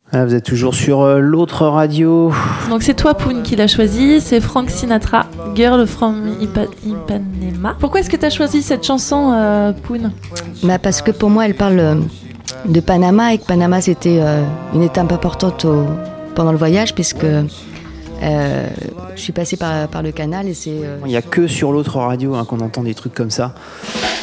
Ah, vous êtes toujours sur l'autre radio. Donc c'est toi, Poun, qui l'a choisi. C'est Frank Sinatra, Girl from Ipanema. Pourquoi est-ce que tu as choisi cette chanson, Poun ? Parce que pour moi, elle parle de Panama, et que Panama, c'était une étape importante pendant le voyage, puisque je suis passée par le canal. Et c'est, Il n'y a que sur l'autre radio qu'on entend des trucs comme ça.